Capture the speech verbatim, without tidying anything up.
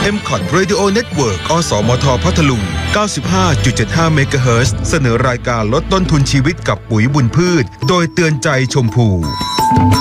เอ็ม คอท Radio Network อสมทพัทลุง เก้าสิบห้าจุดเจ็ดห้า เมกะเฮิรตซ์ เสนอรายการลดต้นทุนชีวิตกับปุ๋ยบุญพืชโดยเตือนใจชมพู